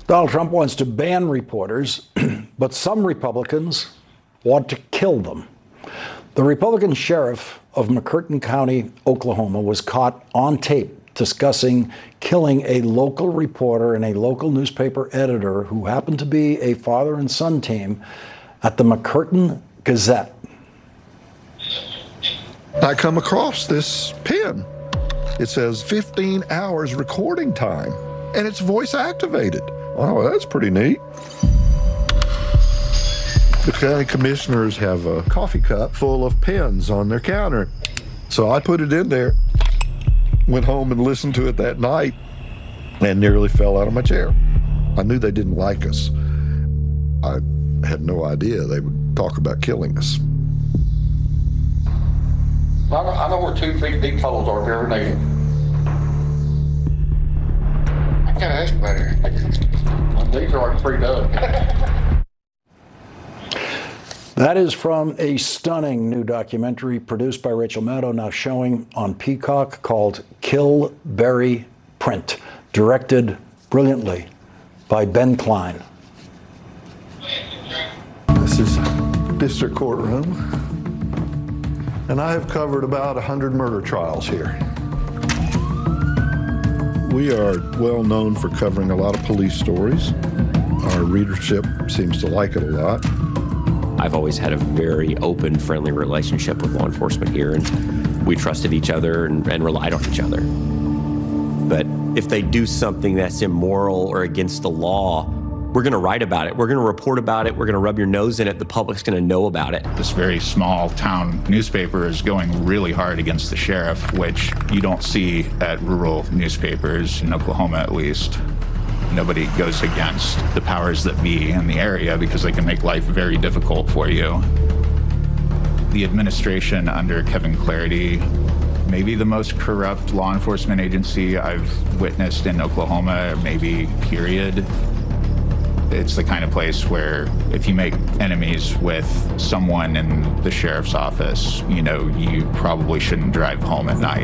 Donald Trump wants to ban reporters, but some Republicans want to kill them. The Republican sheriff of McCurtain County, Oklahoma, was caught on tape discussing killing a local reporter and a local newspaper editor who happened to be a father and son team at the McCurtain Gazette. I come across this pen. It says 15 hours recording time, and it's voice activated. Oh, that's pretty neat. The county commissioners have a coffee cup full of pens on their counter. So I put it in there, went home and listened to it that night, and nearly fell out of my chair. I knew they didn't like us. I had no idea they would talk about killing us. I know where two big holes are there, and I can't ask better. These are like 3 dozen. That is from a stunning new documentary produced by Rachel Maddow, now showing on Peacock, called Kill, Bury, Print, directed brilliantly by Ben Klein. This is district courtroom, and I have covered about 100 murder trials here. We are well known for covering a lot of police stories. Our readership seems to like it a lot. I've always had a very open, friendly relationship with law enforcement here, and we trusted each other and relied on each other. But if they do something that's immoral or against the law, we're going to write about it. We're going to report about it. We're going to rub your nose in it. The public's going to know about it. This very small town newspaper is going really hard against the sheriff, which you don't see at rural newspapers, in Oklahoma at least. Nobody goes against the powers that be in the area because they can make life very difficult for you. The administration under Kevin Clarity, maybe the most corrupt law enforcement agency I've witnessed in Oklahoma, maybe period. It's the kind of place where if you make enemies with someone in the sheriff's office, you probably shouldn't drive home at night.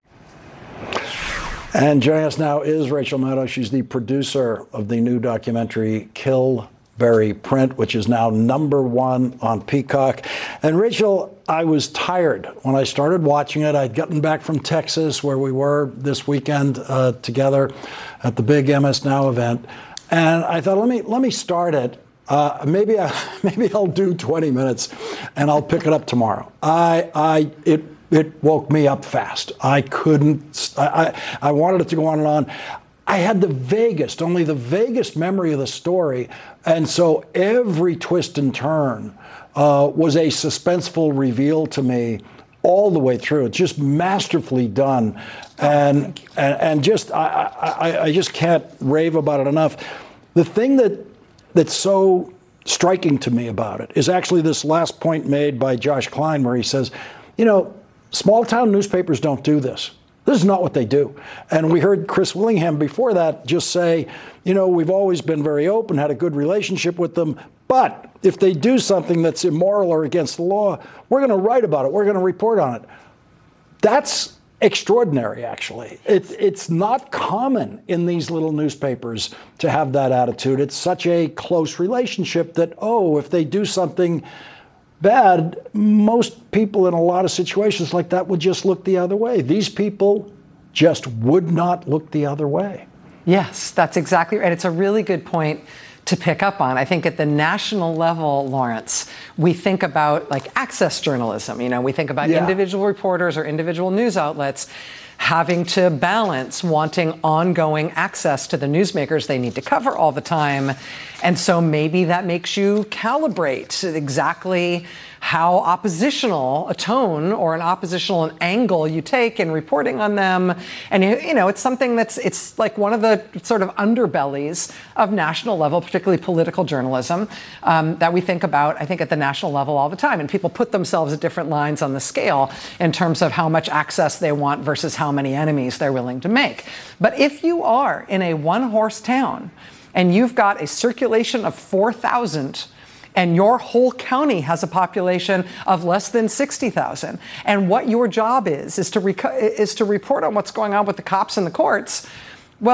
And joining us now is Rachel Maddow. She's the producer of the new documentary Kill, Bury, Print, which is now #1 on Peacock. And Rachel, I was tired when I started watching it. I'd gotten back from Texas, where we were this weekend together at the big MS Now event. And I thought, let me start it. Maybe I'll do 20 minutes, and I'll pick it up tomorrow. It woke me up fast. I couldn't. I wanted it to go on and on. I had only the vaguest memory of the story, and so every twist and turn was a suspenseful reveal to me all the way through. It's just masterfully done, and just I just can't rave about it enough. The thing that's so striking to me about it is actually this last point made by Josh Klein, where he says, small town newspapers don't do this. This is not what they do. And we heard Chris Willingham before that just say, we've always been very open, had a good relationship with them, but if they do something that's immoral or against the law, we're going to write about it. We're going to report on it. That's extraordinary, actually. It's not common in these little newspapers to have that attitude. It's such a close relationship that, if they do something bad, most people in a lot of situations like that would just look the other way. These people just would not look the other way. Yes, that's exactly right. It's a really good point to pick up on. I think at the national level, Lawrence, we think about access journalism. We think about individual reporters or individual news outlets having to balance wanting ongoing access to the newsmakers they need to cover all the time. And so maybe that makes you calibrate exactly how oppositional a tone or an oppositional angle you take in reporting on them. And, it's something it's like one of the sort of underbellies of national level, particularly political journalism, that we think about, I think, at the national level all the time. And people put themselves at different lines on the scale in terms of how much access they want versus how many enemies they're willing to make. But if you are in a one-horse town and you've got a circulation of 4,000 and your whole county has a population of less than 60,000, and what your job is to report on what's going on with the cops and the courts, well,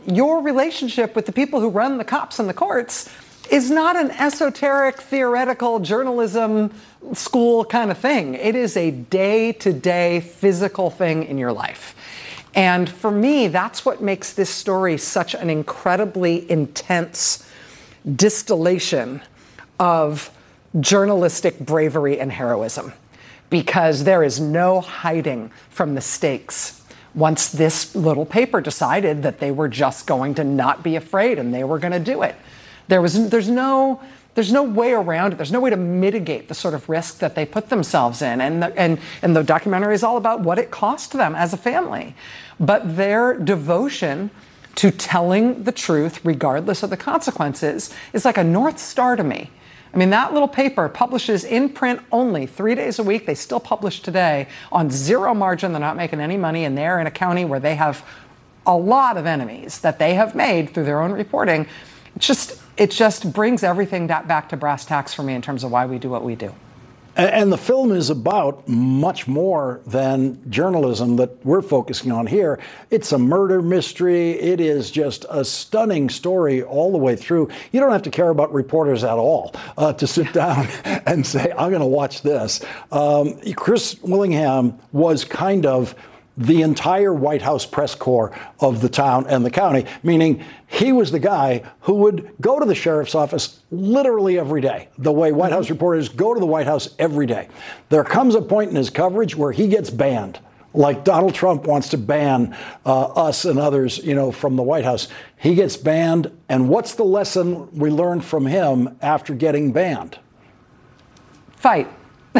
your relationship with the people who run the cops and the courts is not an esoteric, theoretical journalism school kind of thing. It is a day-to-day physical thing in your life. And for me, that's what makes this story such an incredibly intense distillation of journalistic bravery and heroism, because there is no hiding from the stakes. Once this little paper decided that they were just going to not be afraid and they were going to do it, there's no way around it. There's no way to mitigate the sort of risk that they put themselves in. And the documentary is all about what it cost them as a family. But their devotion to telling the truth, regardless of the consequences, is like a North Star to me. I mean, that little paper publishes in print only 3 days a week. They still publish today on zero margin. They're not making any money, and they're in a county where they have a lot of enemies that they have made through their own reporting. It just brings everything back to brass tacks for me in terms of why we do what we do. And the film is about much more than journalism that we're focusing on here. It's a murder mystery. It is just a stunning story all the way through. You don't have to care about reporters at all to sit down and say, I'm going to watch this. Chris Willingham was kind of the entire White House press corps of the town and the county, meaning he was the guy who would go to the sheriff's office literally every day, the way White House reporters go to the White House every day. There comes a point in his coverage where he gets banned, like Donald Trump wants to ban us and others, from the White House. He gets banned, and what's the lesson we learned from him after getting banned? Fight.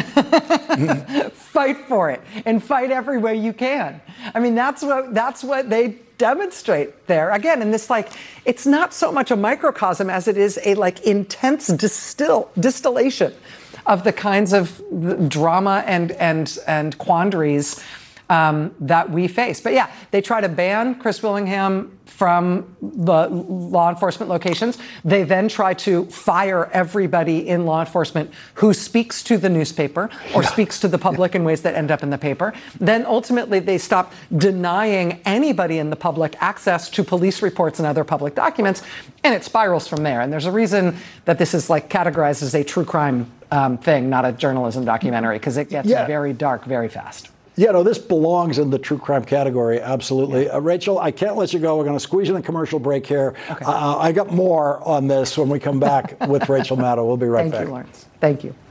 Fight for it, and fight every way you can. I mean, that's what they demonstrate there. Again, in this, it's not so much a microcosm as it is a intense distillation of the kinds of drama and quandaries that we face. But yeah, they try to ban Chris Willingham from the law enforcement locations. They then try to fire everybody in law enforcement who speaks to the newspaper or speaks to the public in ways that end up in the paper. Then ultimately they stop denying anybody in the public access to police reports and other public documents, and it spirals from there. And there's a reason that this is categorized as a true crime thing, not a journalism documentary, because it gets very dark very fast. Yeah, no, this belongs in the true crime category, absolutely. Yeah. Rachel, I can't let you go. We're going to squeeze in a commercial break here. Okay. I got more on this when we come back with Rachel Maddow. We'll be right back. Thank you, Lawrence. Thank you.